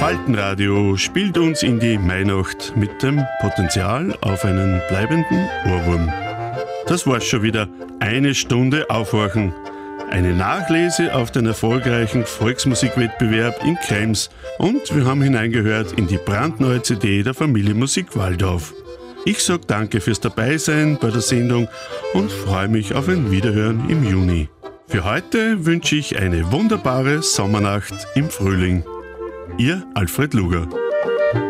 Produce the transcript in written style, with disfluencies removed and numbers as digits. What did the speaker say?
Faltenradio spielt uns in die Mainacht mit dem Potenzial auf einen bleibenden Ohrwurm. Das war's schon wieder. Eine Stunde aufwachen. Eine Nachlese auf den erfolgreichen Volksmusikwettbewerb in Krems und wir haben hineingehört in die brandneue CD der Familie Musik Waldorf. Ich sag danke fürs Dabeisein bei der Sendung und freue mich auf ein Wiederhören im Juni. Für heute wünsche ich eine wunderbare Sommernacht im Frühling. Ihr Alfred Luger.